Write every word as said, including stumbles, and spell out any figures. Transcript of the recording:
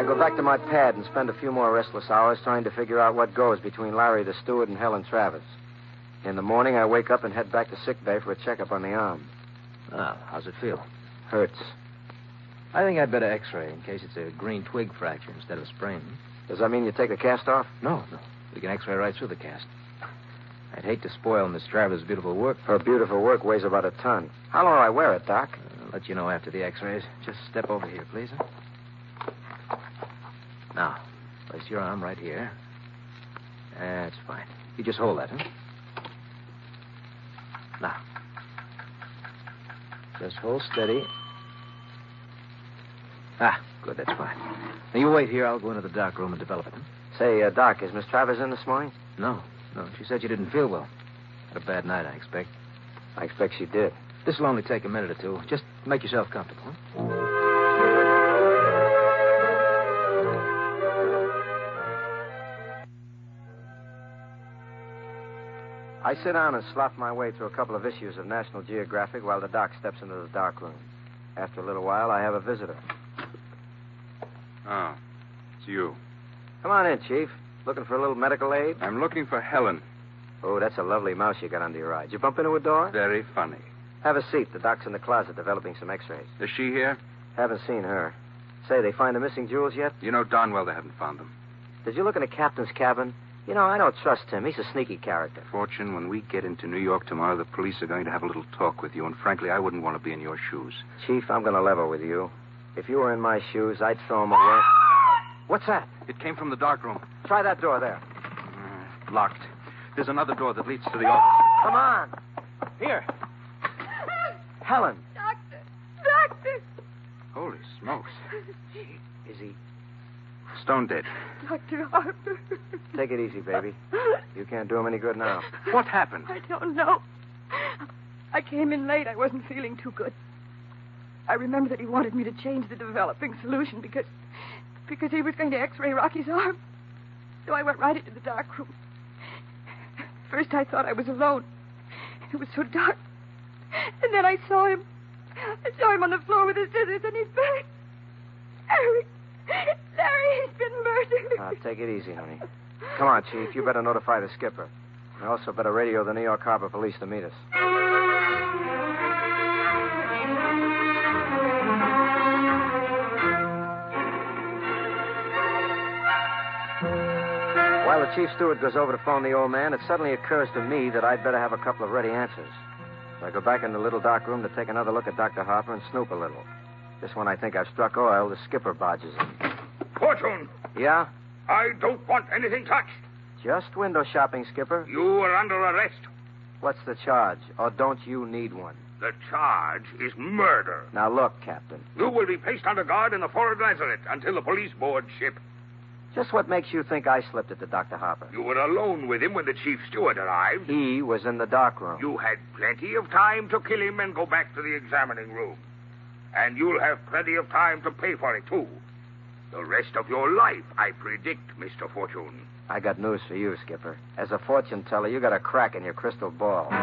go back to my pad and spend a few more restless hours trying to figure out what goes between Larry the steward and Helen Travis. In the morning, I wake up and head back to sick bay for a checkup on the arm. Ah, how's it feel? Hurts. I think I'd better x-ray in case it's a green twig fracture instead of a sprain. Does that mean you take the cast off? No, no. We can x-ray right through the cast. I'd hate to spoil Miss Travis' beautiful work. Her beautiful work weighs about a ton. How long do I wear it, Doc? I'll let you know after the x-rays. Just step over here, please. Huh? Now, place your arm right here. That's fine. You just hold that, huh? Now. Just hold steady. Ah, good, that's fine. Now, you wait here. I'll go into the dark room and develop it. Huh? Say, uh, Doc, is Miss Travis in this morning? No, no. She said you didn't feel well. Had a bad night, I expect. I expect she did. This will only take a minute or two. Just make yourself comfortable, huh? I sit down and slop my way through a couple of issues of National Geographic while the doc steps into the dark room. After a little while, I have a visitor. Oh, it's you. Come on in, Chief. Looking for a little medical aid? I'm looking for Helen. Oh, that's a lovely mouse you got under your eye. Did you bump into a door? Very funny. Have a seat. The doc's in the closet developing some x-rays. Is she here? Haven't seen her. Say, they find the missing jewels yet? You know darn well they haven't found them. Did you look in the captain's cabin? You know, I don't trust him. He's a sneaky character. Fortune, when we get into New York tomorrow, the police are going to have a little talk with you, and frankly, I wouldn't want to be in your shoes. Chief, I'm going to level with you. If you were in my shoes, I'd throw him away. What's that? It came from the dark room. Try that door there. Uh, locked. There's another door that leads to the office. Come on. Here. Helen. Doctor. Doctor. Holy smokes. Is he... Stone dead. Doctor Harper. Take it easy, baby. You can't do him any good now. What happened? I don't know. I came in late. I wasn't feeling too good. I remember that he wanted me to change the developing solution because... because he was going to x-ray Rocky's arm. So I went right into the dark room. First, I thought I was alone. It was so dark. And then I saw him. I saw him on the floor with his scissors in his back. Larry. Larry, he's been murdered. Uh, take it easy, honey. Come on, Chief. You better notify the skipper. You also better radio the New York Harbor Police to meet us. While the chief steward goes over to phone the old man, it suddenly occurs to me that I'd better have a couple of ready answers. So I go back in the little dark room to take another look at Doctor Harper and snoop a little. Just when I think I've struck oil, the skipper barges in. Fortune, Yeah? I don't want anything touched. Just window shopping, Skipper. You are under arrest. What's the charge? Or don't you need one? The charge is murder. Now look, Captain. You will be placed under guard in the forward lazarette until the police board ship. Just what makes you think I slipped it to Doctor Harper? You were alone with him when the chief steward arrived. He was in the dark room. You had plenty of time to kill him and go back to the examining room. And you'll have plenty of time to pay for it, too. The rest of your life, I predict, Mister Fortune. I got news for you, Skipper. As a fortune teller, you got a crack in your crystal ball.